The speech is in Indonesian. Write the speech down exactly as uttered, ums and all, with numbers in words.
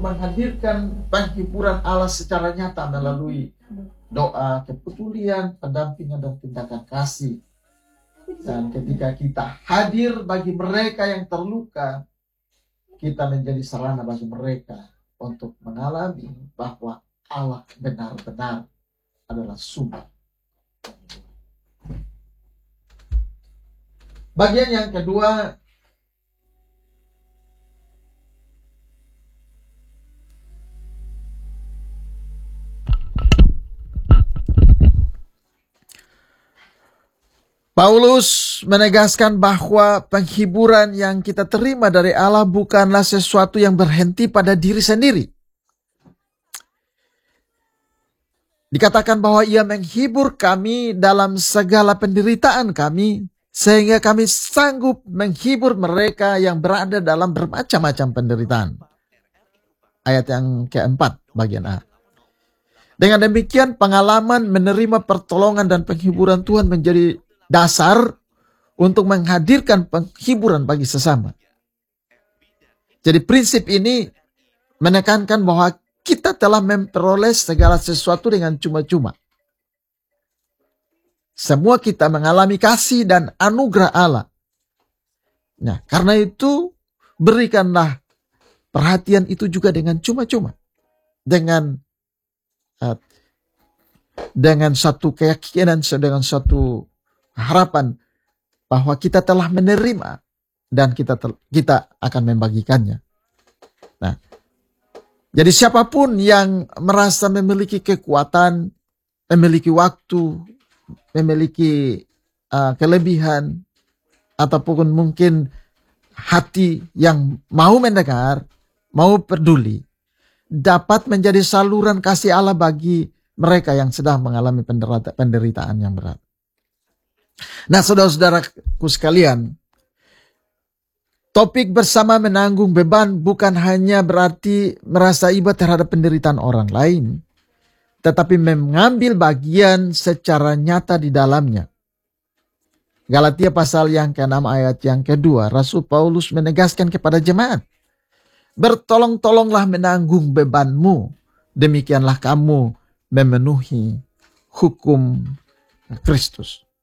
menghadirkan penghiburan Allah secara nyata melalui doa, kepedulian, pendampingan, dan tindakan kasih. Dan ketika kita hadir bagi mereka yang terluka, kita menjadi sarana bagi mereka untuk mengalami bahwa Allah benar-benar adalah sumber. Bagian yang kedua, Paulus menegaskan bahwa penghiburan yang kita terima dari Allah bukanlah sesuatu yang berhenti pada diri sendiri. Dikatakan bahwa ia menghibur kami dalam segala penderitaan kami, sehingga kami sanggup menghibur mereka yang berada dalam bermacam-macam penderitaan. Ayat yang keempat, bagian A. Dengan demikian, pengalaman menerima pertolongan dan penghiburan Tuhan menjadi dasar untuk menghadirkan penghiburan bagi sesama. Jadi prinsip ini menekankan bahwa kita telah memperoleh segala sesuatu dengan cuma-cuma. Semua kita mengalami kasih dan anugerah Allah. Nah, karena itu berikanlah perhatian itu juga dengan cuma-cuma. Dengan uh, dengan satu keyakinan, dengan satu harapan bahwa kita telah menerima dan kita kita akan membagikannya. Nah, jadi siapapun yang merasa memiliki kekuatan, memiliki waktu, memiliki uh, kelebihan, ataupun mungkin hati yang mau mendengar, mau peduli, dapat menjadi saluran kasih Allah bagi mereka yang sedang mengalami penderitaan yang berat. Nah, saudara-saudaraku sekalian, topik bersama menanggung beban bukan hanya berarti merasa iba terhadap penderitaan orang lain, tetapi mengambil bagian secara nyata di dalamnya. Galatia pasal yang keenam ayat yang kedua, Rasul Paulus menegaskan kepada jemaat, bertolong-tolonglah menanggung bebanmu, demikianlah kamu memenuhi hukum Kristus.